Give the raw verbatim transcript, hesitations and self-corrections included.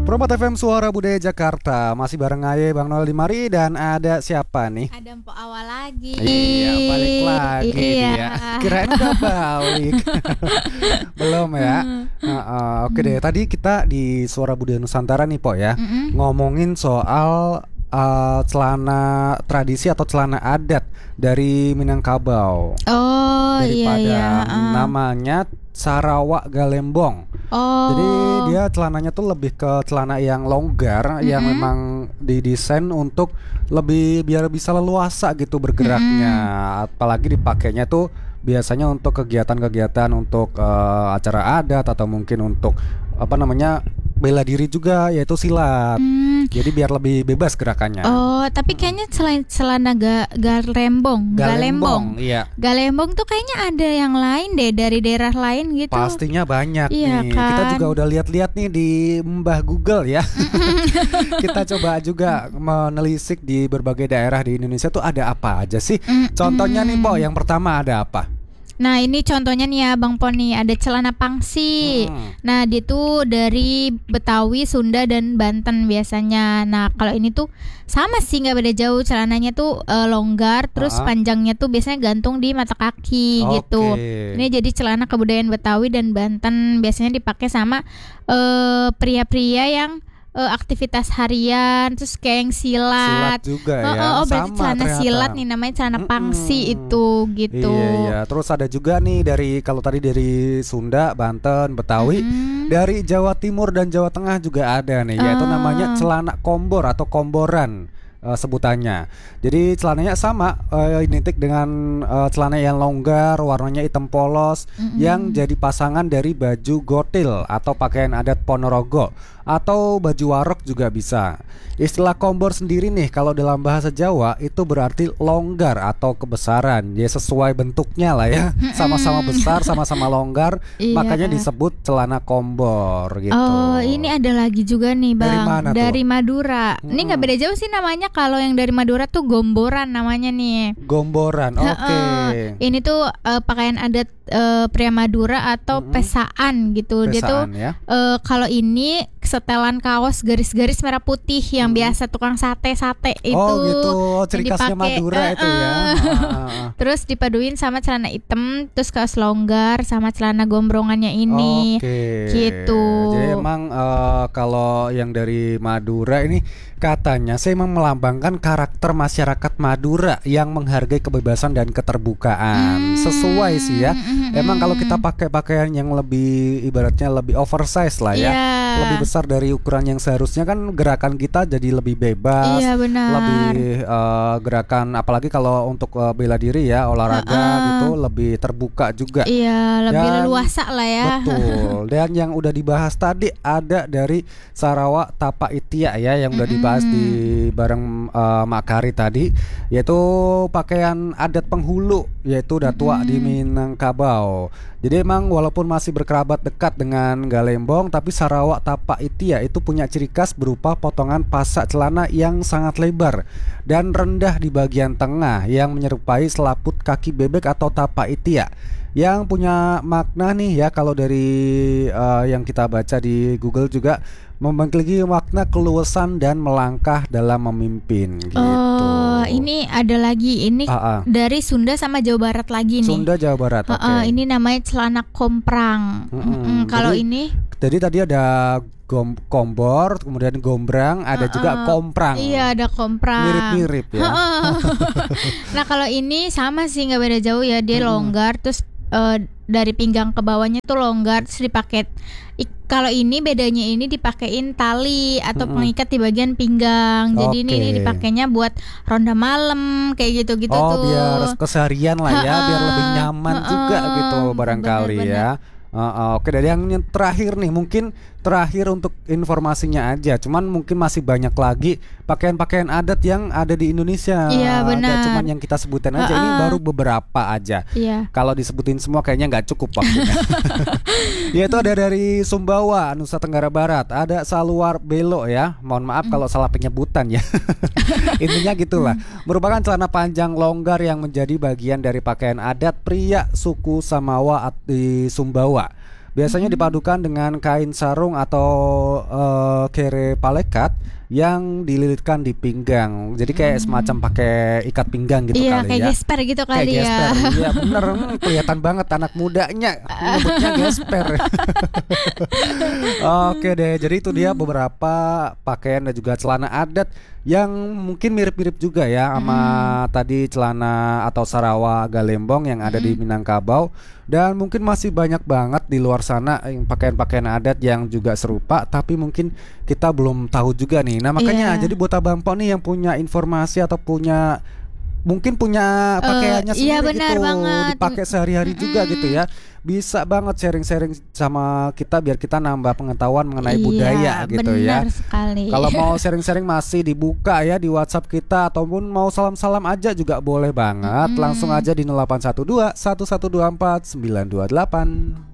Probat F M Suara Budaya Jakarta. Masih bareng Aye, Bang Noel di Mari. Dan ada siapa nih? Ada Mpok Awal lagi. Iya, balik lagi iya. dia. Kirain udah balik. Belum ya. uh, uh, Oke deh, tadi kita di Suara Budaya Nusantara nih Po ya, Mm-mm. ngomongin soal uh, celana tradisi atau celana adat dari Minangkabau. Oh iya Daripada iya. uh. namanya Sarawak Galembong. Oh. Jadi dia celananya tuh lebih ke celana yang longgar, Mm-mm. yang memang didesain untuk lebih biar bisa leluasa gitu bergeraknya. Apalagi dipakainya tuh biasanya untuk kegiatan-kegiatan untuk uh, acara adat atau mungkin untuk apa namanya bela diri juga, yaitu silat. Hmm. Jadi biar lebih bebas gerakannya. Oh, tapi kayaknya selain celana ga, galembong, galembong, Iya. galembong tuh kayaknya ada yang lain deh dari daerah lain gitu. Pastinya banyak Iya, nih. kan? Kita juga udah lihat-lihat nih di Mbah Google ya. Kita coba juga menelisik di berbagai daerah di Indonesia tuh ada apa aja sih. Mm-mm. Contohnya nih Po, yang pertama ada apa? Nah ini contohnya nih ya Bang Poni, ada celana pangsi. Hmm. Nah dia tuh dari Betawi, Sunda dan Banten biasanya. Nah kalau ini tuh sama sih, nggak beda jauh. Celananya tuh eh, longgar, terus Ah. panjangnya tuh biasanya gantung di mata kaki gitu. Oke. Ini jadi celana kebudayaan Betawi dan Banten, biasanya dipakai sama eh, pria-pria yang eh, aktivitas harian, terus kayak yang Silat silat. juga Oh, ya. oh, oh, berarti Sama celana ternyata. silat nih, namanya celana pangsi Mm-mm. itu gitu. Iya, iya. Terus ada juga nih dari, kalau tadi dari Sunda, Banten, Betawi, Mm-mm. dari Jawa Timur dan Jawa Tengah juga ada nih, yaitu Ah. namanya celana kombor atau komboran eh, sebutannya. Jadi celananya sama, eh, identik dengan eh, celana yang longgar, warnanya hitam polos, Mm-mm. yang jadi pasangan dari baju gotil atau pakaian adat Ponorogo atau baju warok juga bisa. Istilah kombor sendiri nih kalau dalam bahasa Jawa itu berarti longgar atau kebesaran. Ya sesuai bentuknya lah ya. Sama-sama besar, sama-sama longgar, Iya. makanya disebut celana kombor gitu. Oh, ini ada lagi juga nih Dari Bang, mana tuh? dari Madura. Ini Mm-mm. nggak beda jauh sih namanya. Kalau yang dari Madura tuh gomboran namanya nih. Gomboran. Oke. Heeh. Ini tuh eh, pakaian adat eh, pria Madura atau Mm-mm. pesaan gitu. Dia tuh Pesaan ya. eh, kalau ini setelan kaos garis-garis merah putih yang biasa tukang sate-sate itu. Oh gitu, yang ciri khasnya dipakai. Madura itu ya. Eh-eh. Ah, ah, ah. Terus dipaduin sama celana hitam, terus kaos longgar sama celana gombrongannya ini. Oke. Gitu. Jadi emang eh, kalau yang dari Madura ini katanya sih emang melambangkan karakter masyarakat Madura yang menghargai kebebasan dan keterbukaan. Hmm. Sesuai sih ya. Mm-mm. Emang kalau kita pakai pakaian yang lebih ibaratnya lebih oversize lah ya. Iya. Lebih besar dari ukuran yang seharusnya, kan gerakan kita jadi lebih bebas. Iya benar. Lebih eh, gerakan, apalagi kalau untuk eh, bela diri ya, olahraga Ha-ha. gitu lebih terbuka juga. Iya, lebih Dan- leluasa lah ya. Betul. Dan yang udah dibahas tadi ada dari Sarawak Tapa Itia ya, yang udah dibahas di bareng eh, Mak Kari tadi, yaitu pakaian adat penghulu, yaitu Datua di Minangkabau. Jadi emang walaupun masih berkerabat dekat dengan Galembong, tapi Sarawak Tapa Itia itu punya ciri khas berupa potongan pasak celana yang sangat lebar dan rendah di bagian tengah yang menyerupai selaput kaki bebek atau tapa itia, yang punya makna nih ya, kalau dari eh, yang kita baca di Google juga memiliki makna keluasan dan melangkah dalam memimpin gitu. Oh, ini ada lagi. Ini Ah, ah. dari Sunda sama Jawa Barat lagi nih. Sunda Jawa Barat. Oke. Heeh, ini namanya celana komprang. Mm-mm. Mm-mm, Kalau Jadi- ini Jadi tadi ada gom- kombor, kemudian gombrang, ada juga Heeh. komprang. Iya, ada komprang. Mirip-mirip ya. Heeh. Nah kalau ini sama sih, nggak beda jauh ya. Dia Mm-mm. longgar, terus eh, dari pinggang ke bawahnya tuh longgar, terus dipakai. I- Kalau ini bedanya, ini dipakein tali atau Mm-mm. pengikat di bagian pinggang. Jadi ini, Oke. ini dipakainya buat ronda malam kayak gitu-gitu Oh, tuh. biar keseharian lah ya, Ha-ha. biar lebih nyaman Ha-ha. juga gitu barangkali ya. Uh, uh, Oke, dari yang terakhir nih, mungkin terakhir untuk informasinya aja. Cuman mungkin masih banyak lagi pakaian-pakaian adat yang ada di Indonesia. Iya, Gak benar. cuman yang kita sebutin aja. Ini Ha-ha. baru beberapa aja. Iya. Kalau disebutin semua kayaknya nggak cukup waktunya. Yaitu ada dari Sumbawa, Nusa Tenggara Barat, ada Saluar Belo ya. Mohon maaf kalau salah penyebutan ya. Intinya gitulah. Merupakan celana panjang longgar yang menjadi bagian dari pakaian adat pria suku Samawa at- di Sumbawa. biasanya Mm-mm. dipadukan dengan kain sarung atau eh, kere palekat yang dililitkan di pinggang. Jadi kayak Hmm. semacam pakai ikat pinggang gitu Iya, kali kayak ya. gesper gitu Kayak kali ya. gesper. Iya bener, hmm, kelihatan banget anak mudanya nyebutnya gesper. Oke deh, jadi itu dia beberapa pakaian dan juga celana adat yang mungkin mirip-mirip juga ya sama tadi celana atau Sarawak Galembong yang ada di Mm. Minangkabau. Dan mungkin masih banyak banget di luar sana yang pakaian-pakaian adat yang juga serupa, tapi mungkin kita belum tahu juga nih. Nah makanya Iya. jadi buat Abang Po nih yang punya informasi atau punya mungkin punya Eh, pakaiannya iya, sendiri benar gitu, banget. dipakai sehari-hari juga Mm-mm. gitu ya. Bisa banget sharing-sharing sama kita biar kita nambah pengetahuan mengenai Iya, budaya gitu ya. benar sekali. Kalau mau sharing-sharing masih dibuka ya di WhatsApp kita, ataupun mau salam-salam aja juga boleh banget. Mm-mm. Langsung aja di nol delapan satu dua satu satu dua empat sembilan dua delapan.